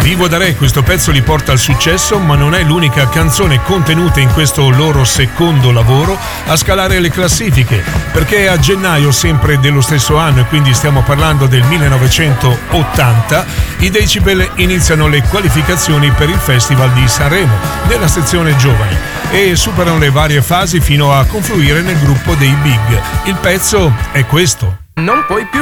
Vivo da Re, questo pezzo li porta al successo, ma non è l'unica canzone contenuta in questo loro secondo lavoro a scalare le classifiche, perché a gennaio sempre dello stesso anno, e quindi stiamo parlando del 1980, i Decibel iniziano le qualificazioni per il Festival di Sanremo nella sezione giovani e superano le varie fasi fino a confluire nel gruppo dei Big. Il pezzo è questo. Non puoi più